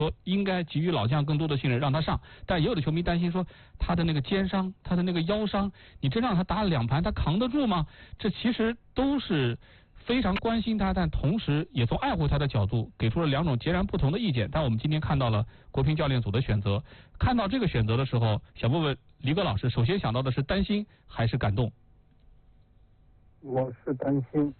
说应该给予老将更多的信任，让他上。但也有的球迷担心说，他的那个肩伤，他的那个腰伤，你真让他打2盘，他扛得住吗？这其实都是非常关心他，但同时也从爱护他的角度给出了2种截然不同的意见。但我们今天看到了国乒教练组的选择，看到这个选择的时候，想问问黎戈老师，首先想到的是担心还是感动？ 我是担心。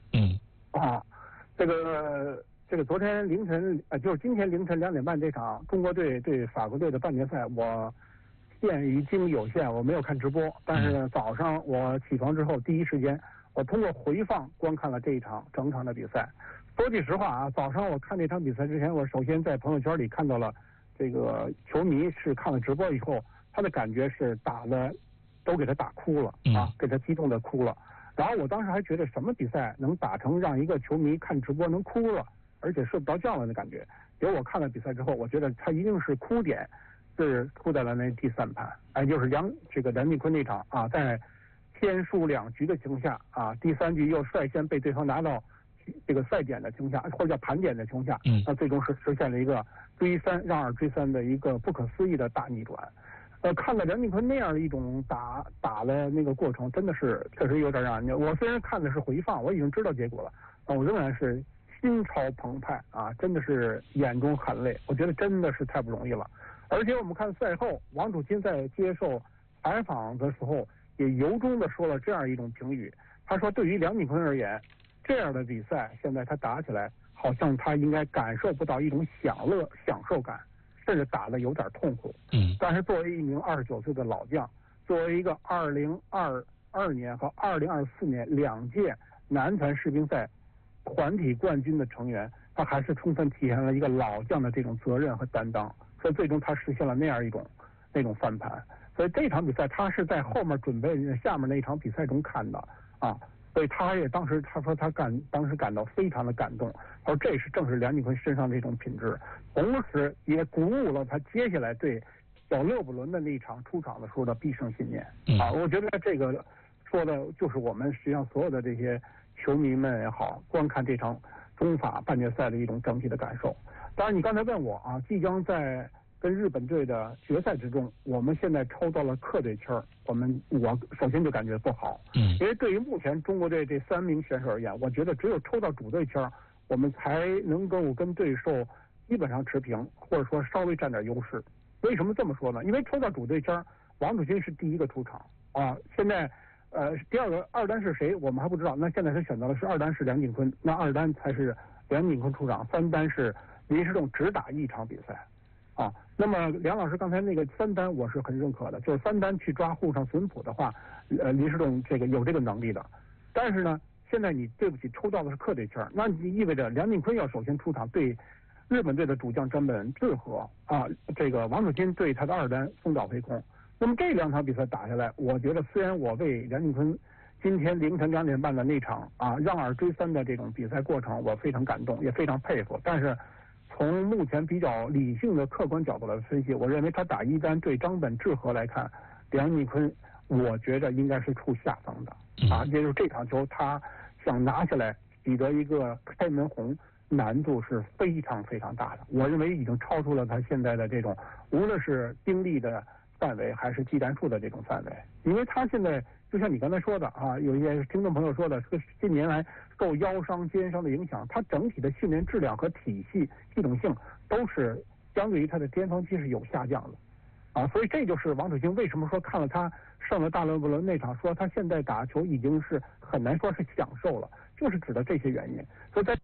这个昨天凌晨就是今天凌晨2点半这场中国队对法国队的半决赛，我限于精力有限，我没有看直播。但是早上我起床之后，第一时间我通过回放观看了这一场整场的比赛。说句实话啊，早上我看这场比赛之前，我首先在朋友圈里看到了这个球迷是看了直播以后，他的感觉是都给他打哭了啊，给他激动的哭了。然后我当时还觉得什么比赛能打成让一个球迷看直播能哭了，而且睡不着觉了的感觉。结果我看了比赛之后，我觉得他一定是哭点是哭在了那第3盘，就是梁靖昆那场啊，在先输2局的情况下啊，第3局又率先被对方拿到这个赛点的情况下，或者叫盘点的情况下，那最终是实现了一个让2追3的一个不可思议的大逆转。看了梁靖昆那样的一种打的那个过程，真的是确实有点让人。我虽然看的是回放，我已经知道结果了，但我仍然是心潮澎湃啊，真的是眼中含泪。我觉得真的是太不容易了。而且我们看赛后，王楚钦在接受采访的时候，也由衷的说了这样一种评语。他说，对于梁靖昆而言，这样的比赛现在他打起来，好像他应该感受不到一种享受感。甚至打得有点痛苦。但是作为一名29岁的老将，作为一个2022年和2024年2届男团世乒赛团体冠军的成员，他还是充分体现了一个老将的这种责任和担当，所以最终他实现了那种翻盘。所以这场比赛他是在后面准备下面那一场比赛中看的啊。所以他也当时他说当时感到非常的感动，他说这正是梁靖昆身上这种品质，同时也鼓舞了他接下来对小勒布伦的那一场出场的时候的必胜信念啊。我觉得这个说的就是我们实际上所有的这些球迷们也好，观看这场中法半决赛的一种整体的感受。当然你刚才问我啊，即将在跟日本队的决赛之中，我们现在抽到了客队签，我首先就感觉不好，因为对于目前中国队这3名选手而言，我觉得只有抽到主队签，我们才能够跟对手基本上持平，或者说稍微占点优势。为什么这么说呢？因为抽到主队签，王楚钦是第一个出场啊，现在第二个2单是谁我们还不知道，那现在他选择的是2单是梁靖昆，那2单才是梁靖昆出场，3单是林诗栋只打1场比赛。那么梁老师刚才那个3单我是很认可的，就是3单去抓沪上隼浦的话，林诗栋有这个能力的。但是呢，现在你对不起抽到的是客队签，那意味着梁靖昆要首先出场对日本队的主将詹本智和啊，这个王楚钦对他的2单松岛飞空。那么这2场比赛打下来，我觉得虽然我为梁靖昆今天凌晨2点半的那场让2追3的这种比赛过程我非常感动，也非常佩服，但是从目前比较理性的客观角度来分析，我认为他打1单对张本智和来看，梁靖昆我觉得应该是处下风的也就是这场球他想拿下来取得一个开门红，难度是非常非常大的。我认为已经超出了他现在的这种无论是精力的范围还是技战术的这种范围，因为他现在就像你刚才说的有一些听众朋友说的，近年来受腰伤、肩伤的影响，他整体的训练质量和体系系统性都是相对于他的巅峰期是有下降的所以这就是王楚钦为什么说看了他胜了大勒布伦那场，说他现在打球已经是很难说是享受了，就是指的这些原因。所以在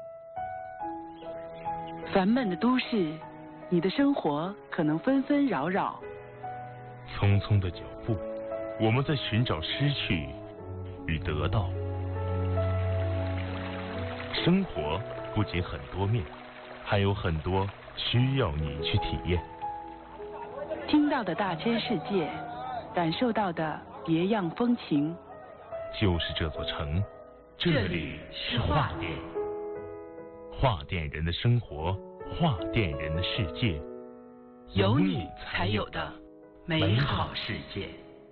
烦闷的都市，你的生活可能纷纷扰扰。 匆匆的脚步，我们在寻找失去与得到。生活不仅很多面，还有很多需要你去体验。 听到的大千世界，感受到的别样风情。 就是这座城，这里是画店。画店人的生活，画店人的世界， 有你才有的美好世界。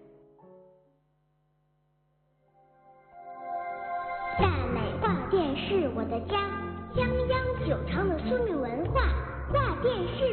大美画店是我的家，泱泱9城的苏米文化画店是